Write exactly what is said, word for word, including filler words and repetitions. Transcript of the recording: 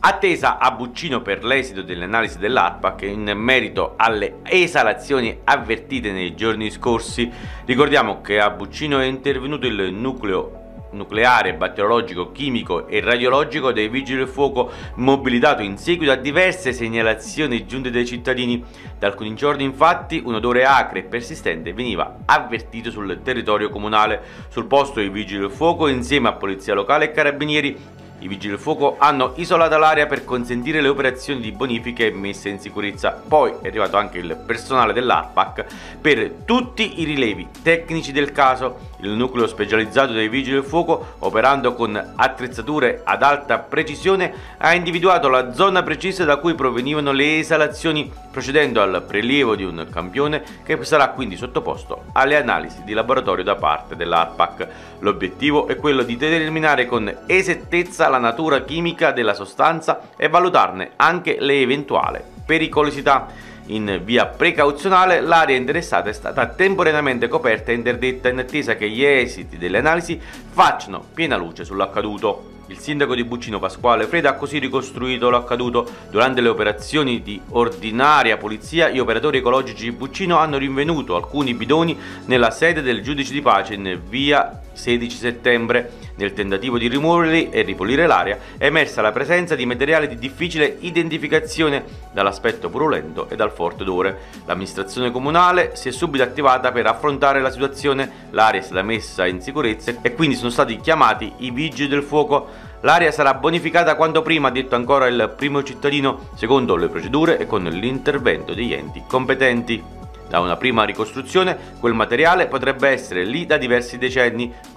Attesa a Buccino per l'esito delle analisi dell'ARPAC in merito alle esalazioni avvertite nei giorni scorsi. Ricordiamo che a Buccino è intervenuto il nucleo nucleare, batteriologico, chimico e radiologico dei vigili del fuoco, mobilitato in seguito a diverse segnalazioni giunte dai cittadini. Da alcuni giorni infatti un odore acre e persistente veniva avvertito sul territorio comunale. Sul posto i vigili del fuoco insieme a polizia locale e carabinieri. I vigili del fuoco hanno isolato l'area per consentire le operazioni di bonifica e messa in sicurezza. Poi è arrivato anche il personale dell'ARPAC per tutti i rilevi tecnici del caso. Il nucleo specializzato dei vigili del fuoco, operando con attrezzature ad alta precisione, ha individuato la zona precisa da cui provenivano le esalazioni, procedendo al prelievo di un campione che sarà quindi sottoposto alle analisi di laboratorio da parte dell'ARPAC. L'obiettivo è quello di determinare con esattezza la natura chimica della sostanza e valutarne anche le eventuali pericolosità. In via precauzionale l'area interessata è stata temporaneamente coperta e interdetta in attesa che gli esiti delle analisi facciano piena luce sull'accaduto. Il sindaco di Buccino Pasquale Freda ha così ricostruito l'accaduto. Durante le operazioni di ordinaria polizia, gli operatori ecologici di Buccino hanno rinvenuto alcuni bidoni nella sede del giudice di pace in via sedici settembre. Nel tentativo di rimuoverli e ripulire l'area è emersa la presenza di materiale di difficile identificazione dall'aspetto purulento e dal forte odore. L'amministrazione comunale si è subito attivata per affrontare la situazione. L'area è stata messa in sicurezza e quindi sono stati chiamati i vigili del fuoco. L'area sarà bonificata quanto prima, ha detto ancora il primo cittadino, secondo le procedure e con l'intervento degli enti competenti. Da una prima ricostruzione, quel materiale potrebbe essere lì da diversi decenni.